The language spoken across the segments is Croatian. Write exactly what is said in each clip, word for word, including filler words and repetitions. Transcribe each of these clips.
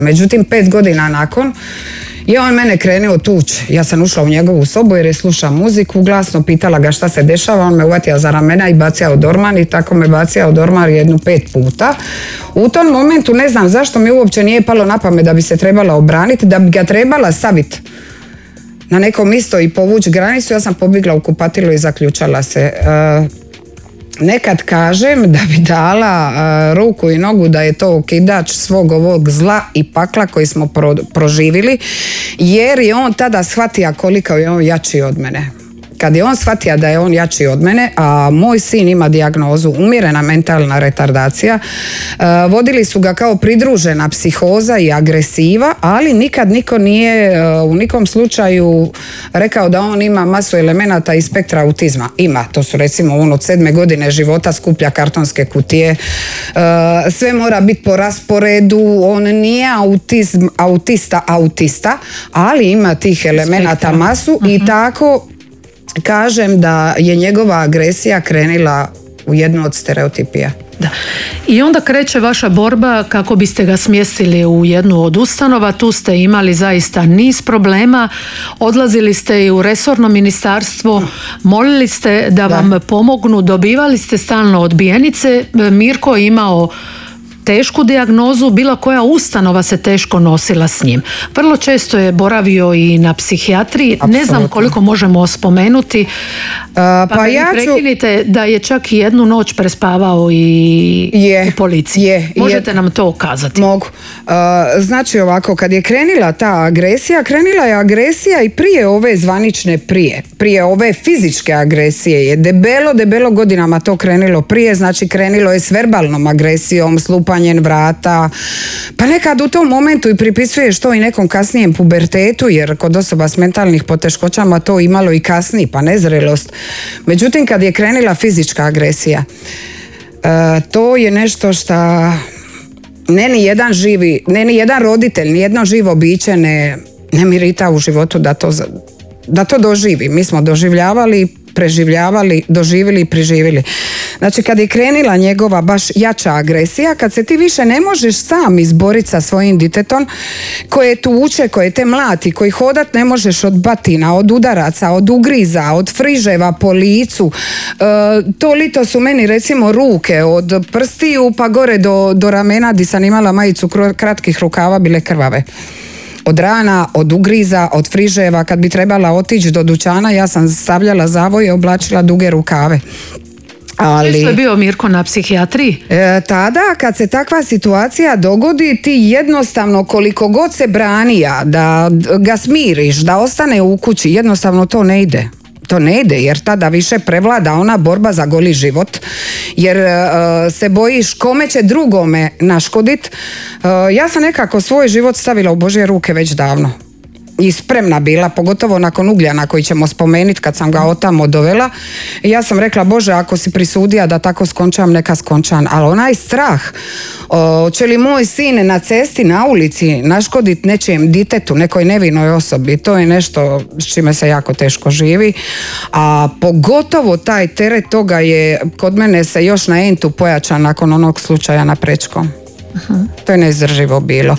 Međutim, pet godina nakon je on mene krenuo tući. Ja sam ušla u njegovu sobu jer je slušao muziku, glasno pitala ga šta se dešava, on me uvatio za ramena i bacio od orman i tako me bacio od orman jednu pet puta. U tom momentu ne znam zašto mi uopće nije palo na pamet da bi se trebala obraniti, da bi ga trebala saviti na neko mjesto i povući granicu. Ja sam pobjegla u kupatilo i zaključala se. Nekad kažem da bi dala uh, ruku i nogu da je to okidač svog ovog zla i pakla koji smo pro, proživili, jer je on tada shvatio koliko je on jači od mene. Kad je on shvatio da je on jači od mene, a moj sin ima dijagnozu umjerena mentalna retardacija, uh, vodili su ga kao pridružena psihoza i agresiva, ali nikad niko nije uh, u nikom slučaju rekao da on ima masu elemenata iz spektra autizma. Ima, to su recimo on od sedme godine života skuplja kartonske kutije, uh, sve mora biti po rasporedu, on nije autizm, autista, autista, ali ima tih elemenata spektra. Masu uh-huh. I tako kažem da je njegova agresija krenila u jednu od stereotipija. Da. I onda kreće vaša borba kako biste ga smjestili u jednu od ustanova. Tu ste imali zaista niz problema. Odlazili ste i u resorno ministarstvo, molili ste da, da. vam pomognu, dobivali ste stalno odbijenice. Mirko je imao tešku dijagnozu, bilo koja ustanova se teško nosila s njim. Vrlo često je boravio i na psihijatriji. Apsolutno. Ne znam koliko možemo spomenuti. Uh, pa pa ja ću... prekinite da je čak i jednu noć prespavao i je, u policiji. Je, Možete je. nam to ukazati? Mogu. Uh, znači ovako, kad je krenila ta agresija, krenila je agresija i prije ove zvanične prije. Prije ove fizičke agresije je debelo, debelo godinama to krenilo prije. Znači krenilo je s verbalnom agresijom, slupanjem vrata. Pa nekad u tom momentu i pripisuješ to i nekom kasnijem pubertetu, jer kod osoba s mentalnih poteškoćama to imalo i kasnije, pa nezrelost. Međutim, kad je krenila fizička agresija, e, to je nešto što ne ni jedan živi, ne ni jedan roditelj, ni jedno živo biće ne, ne mirita u životu da to, da to doživi. Mi smo doživljavali, preživljavali, doživjeli i preživjeli. Znači, kad je krenila njegova baš jača agresija, kad se ti više ne možeš sam izboriti sa svojim ditetom, koje tuče, koje te mlati, koji hodat ne možeš od batina, od udaraca, od ugriza, od friževa po licu, e, to lito su meni recimo ruke, od prstiju pa gore do, do ramena di sam imala majicu kratkih rukava, bile krvave. Od rana, od ugriza, od friževa. Kad bi trebala otići do dućana, ja sam stavljala zavoje i oblačila duge rukave. Ali, što je bio Mirko na psihijatriji? E, tada kad se takva situacija dogodi, ti jednostavno koliko god se branija da ga smiriš, da ostane u kući, jednostavno to ne ide. To ne ide, jer tada više prevlada ona borba za goli život, jer uh, se bojiš kome će drugome naškodit. Uh, ja sam nekako svoj život stavila u Božje ruke već davno i spremna bila, pogotovo nakon Ugljana koji ćemo spomenuti, kad sam ga otamo dovela. Ja sam rekla, Bože, ako si prisudija da tako skončam, neka skončam. Ali onaj strah, hoće li moj sin na cesti, na ulici naškodit nečijem ditetu, nekoj nevinoj osobi, to je nešto s čime se jako teško živi. A pogotovo taj teret toga je kod mene se još na entu pojača nakon onog slučaja na Prečkom. Uh-huh. To je neizdrživo bilo.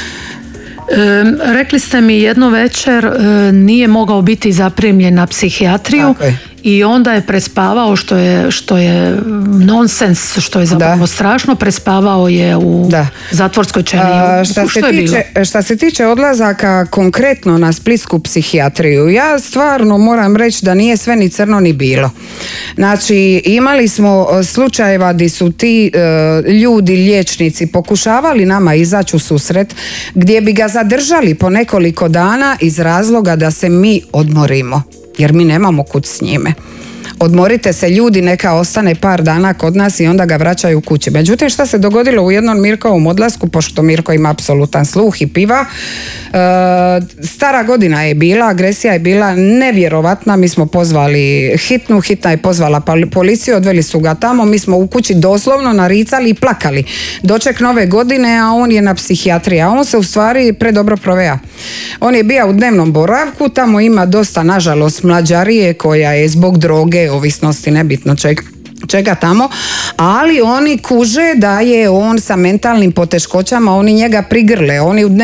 E, rekli ste mi jednu večer e, nije mogao biti zaprimljen na psihijatriju i onda je prespavao, što je, što je nonsens, što je zapravo da. strašno, prespavao je u da. zatvorskoj ćeliji. Šta, se tiče, šta se tiče odlazaka konkretno na splitsku psihijatriju, ja stvarno moram reći da nije sve ni crno ni bilo. Znači, imali smo slučajeva gdje su ti e, ljudi, liječnici pokušavali nama izaći u susret, gdje bi ga zadržali po nekoliko dana iz razloga da se mi odmorimo, jer mi nemamo kud s njime. Odmorite se ljudi, neka ostane par dana kod nas i onda ga vraćaju kući. Međutim, šta se dogodilo u jednom Mirkovom odlasku, pošto Mirko ima apsolutan sluh i piva, e, stara godina je bila, agresija je bila nevjerovatna, mi smo pozvali hitnu, hitna je pozvala policiju, odveli su ga tamo, mi smo u kući doslovno naricali i plakali. Doček nove godine, a on je na psihijatriji, a on se u stvari predobro proveja. On je bio u dnevnom boravku, tamo ima dosta, nažalost, mlađarije koja je zbog droge, ovisnosti, nebitno čeg, čega tamo, ali oni kuže da je on sa mentalnim poteškoćama, oni njega prigrle, oni u